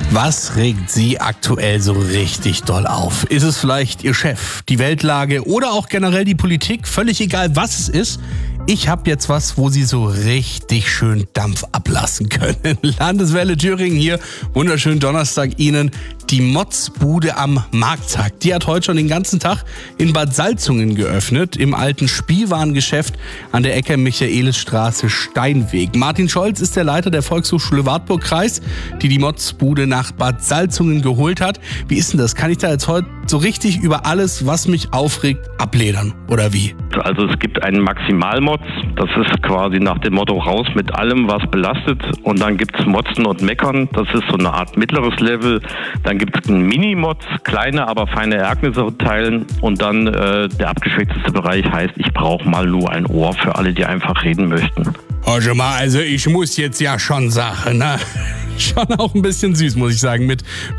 Was regt Sie aktuell so richtig doll auf? Ist es vielleicht Ihr Chef, die Weltlage oder auch generell die Politik? Völlig egal, was es ist. Ich habe jetzt was, wo Sie so richtig schön Dampf ablassen können. Landeswelle Thüringen hier. Wunderschönen Donnerstag Ihnen. Die Motzbude am Markttag. Die hat heute schon den ganzen Tag in Bad Salzungen geöffnet. Im alten Spielwarengeschäft an der Ecke Michaelisstraße Steinweg. Martin Scholz ist der Leiter der Volkshochschule Wartburg-Kreis, die Motzbude nach Bad Salzungen geholt hat. Wie ist denn das? Kann ich da jetzt heute so richtig über alles, was mich aufregt, abledern? Oder wie? Also es gibt einen Maximalmotz, das ist quasi nach dem Motto raus mit allem, was belastet. Und dann gibt es Motzen und Meckern, das ist so eine Art mittleres Level. Dann gibt es einen Mini-Motz, kleine, aber feine Ereignisse teilen. Und dann der abgeschwächteste Bereich heißt, ich brauche mal nur ein Ohr für alle, die einfach reden möchten. Warte mal, also ich muss jetzt ja schon sagen, ne? Schon auch ein bisschen süß, muss ich sagen, mit